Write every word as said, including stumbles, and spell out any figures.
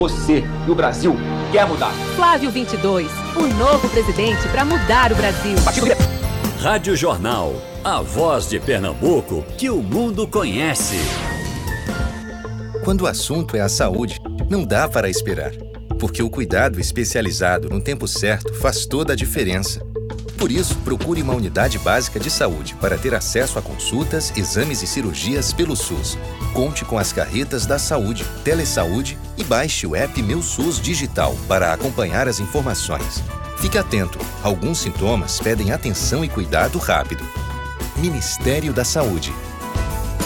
Você e o Brasil quer mudar. Flávio vinte e dois, o novo presidente para mudar o Brasil. Rádio Jornal, a voz de Pernambuco que o mundo conhece. Quando o assunto é a saúde, não dá para esperar, porque o cuidado especializado no tempo certo faz toda a diferença. Por isso, procure uma unidade básica de saúde para ter acesso a consultas, exames e cirurgias pelo SUS. Conte com as carretas da saúde, Telesaúde e baixe o app Meu SUS Digital para acompanhar as informações. Fique atento, alguns sintomas pedem atenção e cuidado rápido. Ministério da Saúde.